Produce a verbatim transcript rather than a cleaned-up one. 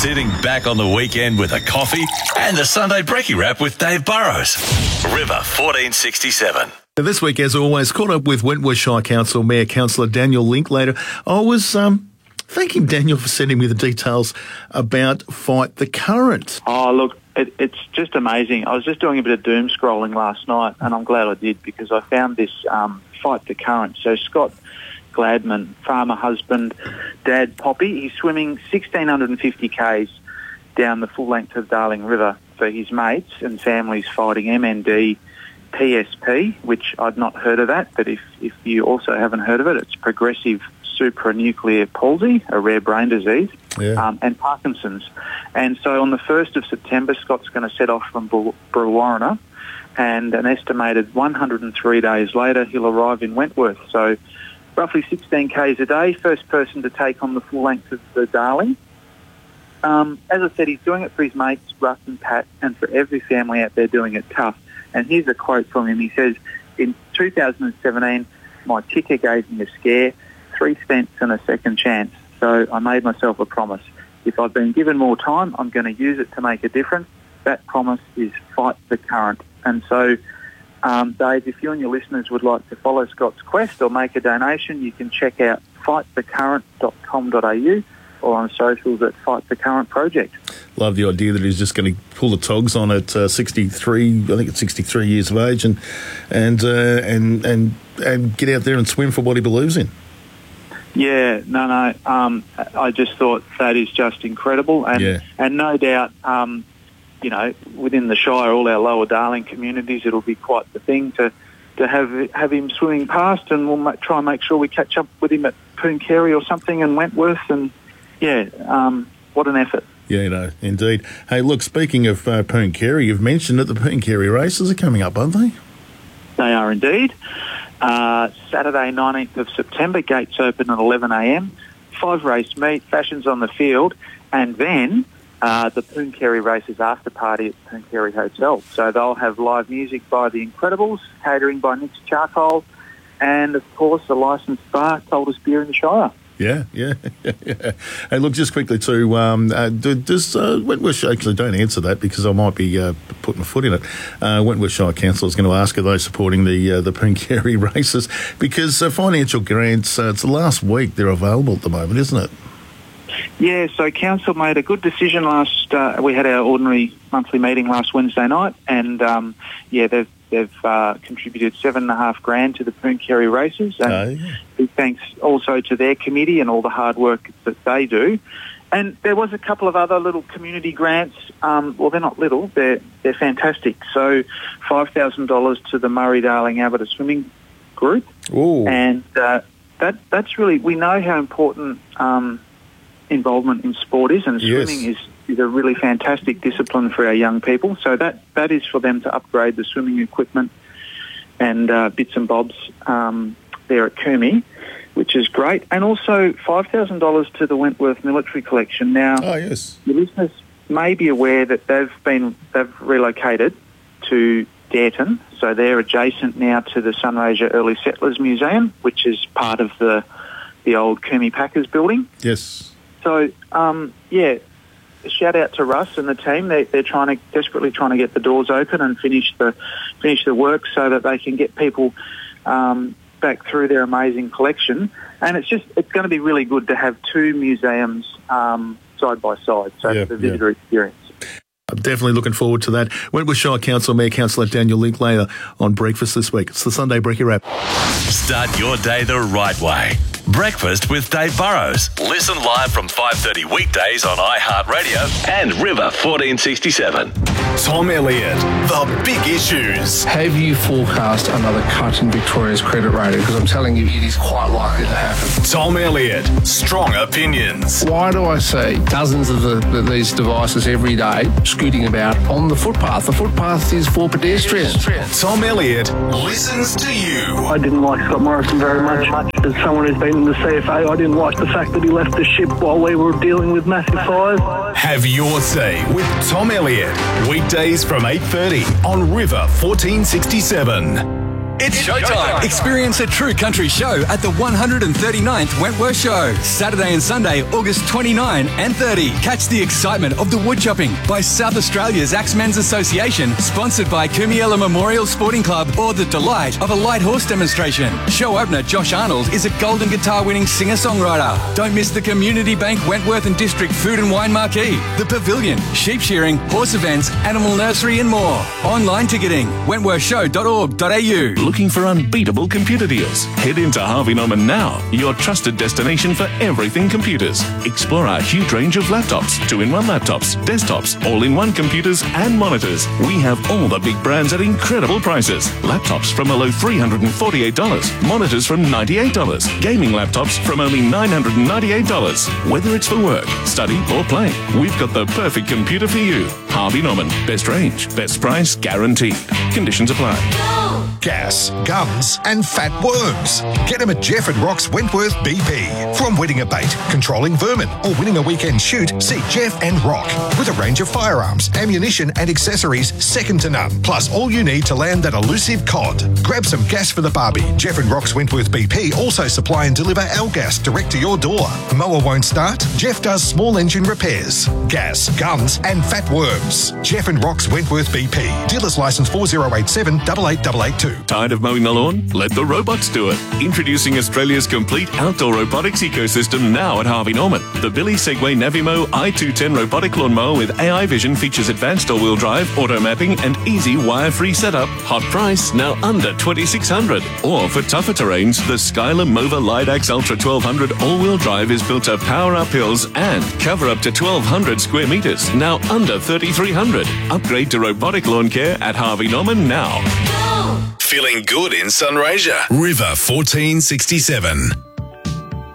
Sitting back on the weekend with a coffee and the Sunday Brekkie Wrap with Dave Burrows. River fourteen sixty-seven. This week, as always, caught up with Wentworth Shire Council Mayor Councillor Daniel Linklater. I was um, thanking Daniel for sending me the details about Fight the Current. Oh, look, it, it's just amazing. I was just doing a bit of doom scrolling last night, and I'm glad I did, because I found this um, Fight the Current. So Scott Gladman, farmer husband, dad Poppy, he's swimming one thousand six hundred fifty kays down the full length of Darling River for his mates and families fighting M N D P S P, which I'd not heard of that, but if, if you also haven't heard of it, it's progressive supranuclear palsy, a rare brain disease, yeah. um, and Parkinson's. And so on the first of September, Scott's going to set off from Brewarrina, and an estimated one hundred three days later, he'll arrive in Wentworth. So roughly sixteen kays a day, first person to take on the full length of the Darling. Um, as I said, he's doing it for his mates, Russ and Pat, and for every family out there doing it tough. And here's a quote from him. He says, in two thousand seventeen, my kicker gave me a scare, three stents and a second chance. So I made myself a promise. If I've been given more time, I'm going to use it to make a difference. That promise is Fight the Current. And so, um, Dave, if you and your listeners would like to follow Scott's quest or make a donation, you can check out fight the current dot com dot a u or on socials at Fight the Current Project. Love the idea that he's just going to pull the togs on at uh, sixty-three. I think it's sixty-three years of age, and and uh, and and and get out there and swim for what he believes in. Yeah, no, no. Um, I just thought that is just incredible, and yeah. and no doubt, um, you know, within the Shire, all our lower Darling communities, it'll be quite the thing to to have have him swimming past, and we'll make, try and make sure we catch up with him at Pooncarie or something in Wentworth, and yeah, um, what an effort. Yeah, you know, indeed. Hey, look, speaking of uh, Pooncarie, you've mentioned that the Pooncarie races are coming up, aren't they? They are indeed. Uh, Saturday, nineteenth of September, gates open at eleven a m, five race meet, fashions on the field, and then uh, the Pooncarie races after party at Pooncarie Hotel. So they'll have live music by The Incredibles, catering by Nick's Charcoal, and, of course, a licensed bar, coldest beer in the Shire. Yeah, yeah, yeah. Hey, look, just quickly too, um, uh, does uh, Wentworth, actually don't answer that because I might be uh, putting my foot in it. Uh, Wentworth Shire Council is going to ask, are they supporting the uh, the Pooncarie races? Because uh, financial grants, uh, it's the last week they're available at the moment, isn't it? Yeah, so Council made a good decision last, uh, we had our ordinary monthly meeting last Wednesday night, and um, yeah, they've They've uh, contributed seven and a half grand to the Pooncarie races, and oh, yeah. big thanks also to their committee and all the hard work that they do. And there was a couple of other little community grants. Um, well, they're not little; they're they're fantastic. So, five thousand dollars to the Murray Darling Alberta Swimming Group, Ooh. and uh, that that's really, we know how important um, involvement in sport is, and yes. swimming is. is a really fantastic discipline for our young people. So that, that is for them to upgrade the swimming equipment and uh, bits and bobs um, there at Coombe, which is great. And also five thousand dollars to the Wentworth Military Collection. Now, oh, yes. your listeners may be aware that they've been they've relocated to Dareton, so they're adjacent now to the Sunraysia Early Settlers Museum, which is part of the the old Coombe Packers building. Yes. So, um, yeah, shout out to Russ and the team. They, they're trying to desperately trying to get the doors open and finish the finish the work so that they can get people um, back through their amazing collection. And it's just it's going to be really good to have two museums um, side by side, so yeah, the visitor yeah. experience. I'm definitely looking forward to that. Wentworth Shire Council Mayor Councillor Daniel Linklater on Breakfast this week. It's the Sunday Brekkie Wrap. Start your day the right way. Breakfast with Dave Burrows. Listen live from five thirty weekdays on iHeartRadio and River fourteen sixty-seven. Tom Elliott, The Big Issues. Have you forecast another cut in Victoria's credit rating? Because I'm telling you, it is quite likely to happen. Tom Elliott, Strong Opinions. Why do I see dozens of the, the, these devices every day scooting about on the footpath? The footpath is for pedestrians. Tom Elliott listens to you. I didn't like Scott Morrison very much. As someone who's been in the C F A, I didn't like the fact that he left the ship while we were dealing with massive fires. Have your say with Tom Elliott. Weekdays from eight thirty on River fourteen sixty-seven. It's showtime. Experience a true country show at the one hundred thirty-ninth Wentworth Show. Saturday and Sunday, August twenty-ninth and thirtieth. Catch the excitement of the woodchopping by South Australia's Axemen's Association, sponsored by Kumiela Memorial Sporting Club, or the delight of a light horse demonstration. Show opener Josh Arnold is a Golden Guitar-winning singer-songwriter. Don't miss the Community Bank Wentworth and District Food and Wine Marquee, the Pavilion, sheep shearing, horse events, animal nursery and more. Online ticketing, wentworth show dot org dot a u. Looking for unbeatable computer deals? Head into Harvey Norman now, your trusted destination for everything computers. Explore our huge range of laptops, two-in-one laptops, desktops, all-in-one computers and monitors. We have all the big brands at incredible prices. Laptops from a low three hundred forty-eight dollars, monitors from ninety-eight dollars, gaming laptops from only nine hundred ninety-eight dollars. Whether it's for work, study or play, we've got the perfect computer for you. Harvey Norman, best range, best price guaranteed. Conditions apply. Gas, guns and fat worms. Get them at Jeff and Rock's Wentworth B P. From wetting a bait, controlling vermin or winning a weekend shoot, see Jeff and Rock. With a range of firearms, ammunition and accessories second to none. Plus all you need to land that elusive cod. Grab some gas for the barbie. Jeff and Rock's Wentworth B P also supply and deliver L gas direct to your door. Mower won't start? Jeff does small engine repairs. Gas, guns and fat worms. Jeff and Rock's Wentworth B P. Dealer's license four zero eight seven eight eight eight eight two. Tired of mowing the lawn? Let the robots do it. Introducing Australia's complete outdoor robotics ecosystem now at Harvey Norman. The Billy Segway Navimo i two ten robotic lawnmower with A I vision features advanced all-wheel drive, auto mapping and easy wire-free setup. Hot price, now under twenty-six hundred dollars. Or for tougher terrains, the Skylar Mova Lidax Ultra twelve hundred all-wheel drive is built to power up hills and cover up to twelve hundred square metres, now under thirty-three hundred dollars. Upgrade to robotic lawn care at Harvey Norman now. Feeling good in Sunraysia. River fourteen sixty-seven.